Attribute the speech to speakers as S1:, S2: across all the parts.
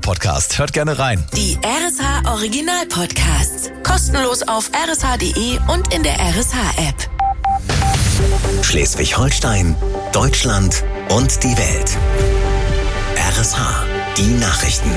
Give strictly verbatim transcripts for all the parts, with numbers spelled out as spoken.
S1: Podcast. Hört gerne rein.
S2: Die R S H Original Podcasts. Kostenlos auf r s h punkt d e und in der R S H-App.
S3: Schleswig-Holstein, Deutschland und die Welt. R S H, die Nachrichten.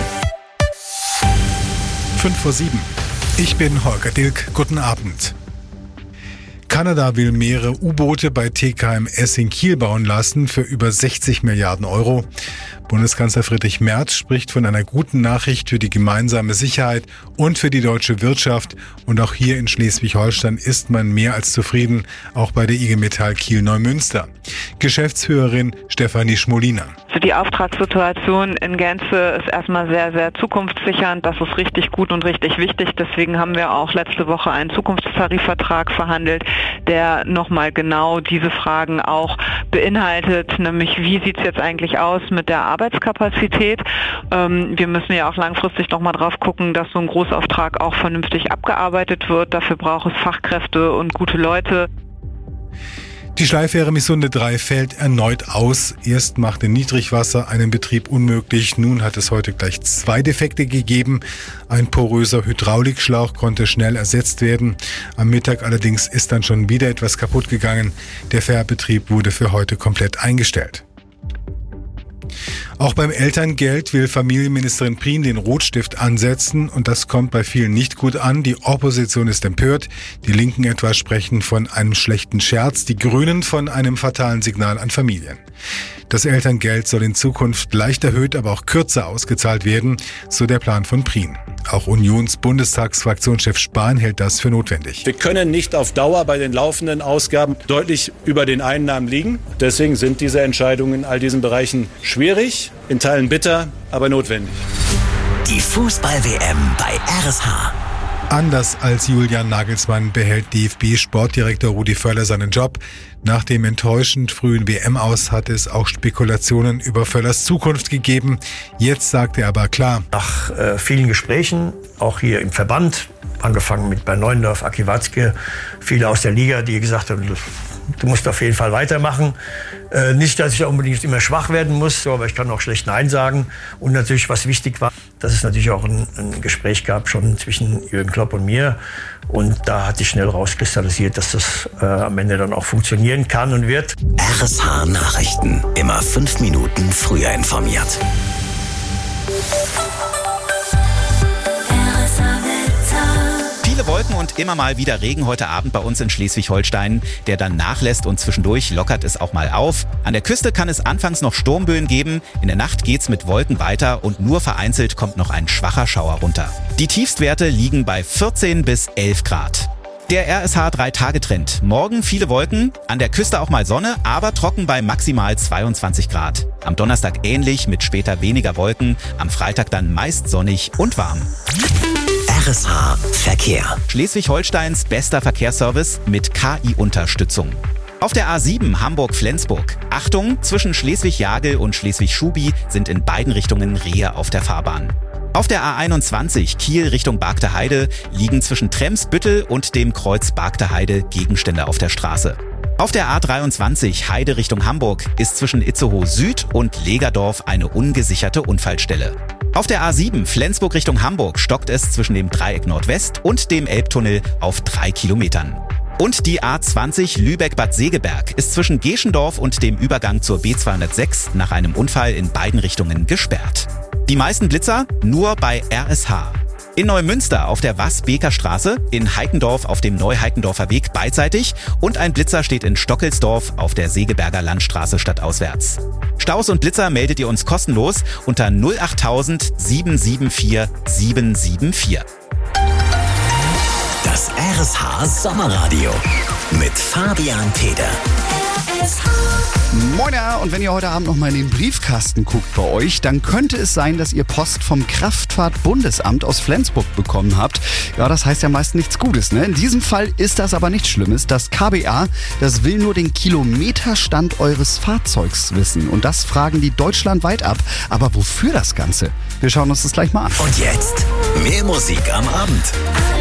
S4: fünf vor sieben. Ich bin Holger Dilk. Guten Abend. Kanada will mehrere U-Boote bei T K M S in Kiel bauen lassen für über sechzig Milliarden Euro. Bundeskanzler Friedrich Merz spricht von einer guten Nachricht für die gemeinsame Sicherheit und für die deutsche Wirtschaft. Und auch hier in Schleswig-Holstein ist man mehr als zufrieden, auch bei der I G Metall Kiel-Neumünster. Geschäftsführerin Stefanie Schmolina.
S5: Also die Auftragssituation in Gänze ist erstmal sehr, sehr zukunftssichernd. Das ist richtig gut und richtig wichtig. Deswegen haben wir auch letzte Woche einen Zukunftstarifvertrag verhandelt, der nochmal genau diese Fragen auch beinhaltet, nämlich wie sieht es jetzt eigentlich aus mit der Arbeitskapazität. Ähm, wir müssen ja auch langfristig nochmal drauf gucken, dass so ein Großauftrag auch vernünftig abgearbeitet wird. Dafür braucht es Fachkräfte und gute Leute.
S4: Die Schleifähre Missunde drei fällt erneut aus. Erst machte Niedrigwasser einen Betrieb unmöglich. Nun hat es heute gleich zwei Defekte gegeben. Ein poröser Hydraulikschlauch konnte schnell ersetzt werden. Am Mittag allerdings ist dann schon wieder etwas kaputt gegangen. Der Fährbetrieb wurde für heute komplett eingestellt. Auch beim Elterngeld will Familienministerin Prien den Rotstift ansetzen und das kommt bei vielen nicht gut an. Die Opposition ist empört, die Linken etwa sprechen von einem schlechten Scherz, die Grünen von einem fatalen Signal an Familien. Das Elterngeld soll in Zukunft leicht erhöht, aber auch kürzer ausgezahlt werden, so der Plan von Prien. Auch Unions-Bundestagsfraktionschef Spahn hält das für notwendig.
S6: Wir können nicht auf Dauer bei den laufenden Ausgaben deutlich über den Einnahmen liegen. Deswegen sind diese Entscheidungen in all diesen Bereichen schwierig, in Teilen bitter, aber notwendig.
S3: Die Fußball-W M bei R S H.
S4: Anders als Julian Nagelsmann behält D F B-Sportdirektor Rudi Völler seinen Job. Nach dem enttäuschend frühen W M-Aus hat es auch Spekulationen über Völlers Zukunft gegeben. Jetzt sagt er aber klar.
S7: Nach äh, vielen Gesprächen, auch hier im Verband, angefangen mit bei Neuendorf, Aki Watzke, viele aus der Liga, die gesagt haben, du musst auf jeden Fall weitermachen. Äh, nicht, dass ich da unbedingt immer schwach werden muss, aber ich kann auch schlecht Nein sagen. Und natürlich, was wichtig war, dass es natürlich auch ein, ein Gespräch gab schon zwischen Jürgen Klopp und mir. Und da hat sich schnell rauskristallisiert, dass das äh, am Ende dann auch funktionieren kann und wird.
S3: R S H Nachrichten. Immer fünf Minuten früher informiert.
S1: Viele Wolken und immer mal wieder Regen heute Abend bei uns in Schleswig-Holstein, der dann nachlässt und zwischendurch lockert es auch mal auf. An der Küste kann es anfangs noch Sturmböen geben, in der Nacht geht's mit Wolken weiter und nur vereinzelt kommt noch ein schwacher Schauer runter. Die Tiefstwerte liegen bei vierzehn bis elf Grad. Der R S H drei Tage Trend. Morgen viele Wolken, an der Küste auch mal Sonne, aber trocken bei maximal zweiundzwanzig Grad. Am Donnerstag ähnlich mit später weniger Wolken, am Freitag dann meist sonnig und warm.
S3: R S H Verkehr.
S1: Schleswig-Holsteins bester Verkehrsservice mit K I-Unterstützung. Auf der A sieben Hamburg-Flensburg. Achtung, zwischen Schleswig-Jagel und Schleswig-Schubi sind in beiden Richtungen Rehe auf der Fahrbahn. Auf der A einundzwanzig Kiel Richtung Bargter Heide liegen zwischen Tremsbüttel und dem Kreuz Bargter Heide Gegenstände auf der Straße. Auf der A dreiundzwanzig Heide Richtung Hamburg ist zwischen Itzehoe Süd und Legerdorf eine ungesicherte Unfallstelle. Auf der A sieben Flensburg Richtung Hamburg stockt es zwischen dem Dreieck Nordwest und dem Elbtunnel auf drei Kilometern. Und die A zwanzig Lübeck-Bad Segeberg ist zwischen Geschendorf und dem Übergang zur B zweihundertsechs nach einem Unfall in beiden Richtungen gesperrt. Die meisten Blitzer nur bei R S H. In Neumünster auf der Was-Beker-Straße, in Heikendorf auf dem Neu-Heikendorfer Weg beidseitig und ein Blitzer steht in Stockelsdorf auf der Segeberger Landstraße stadtauswärts. Staus und Blitzer meldet ihr uns kostenlos unter null acht null null sieben sieben vier sieben sieben vier.
S3: Das R S H Sommerradio mit Fabian Teder.
S8: Moina, und wenn ihr heute Abend noch mal in den Briefkasten guckt bei euch, dann könnte es sein, dass ihr Post vom Kraftfahrtbundesamt aus Flensburg bekommen habt. Ja, das heißt ja meist nichts Gutes, ne? In diesem Fall ist das aber nichts Schlimmes. Das K B A, das will nur den Kilometerstand eures Fahrzeugs wissen. Und das fragen die deutschlandweit ab. Aber wofür das Ganze? Wir schauen uns das gleich mal an.
S3: Und jetzt mehr Musik am Abend.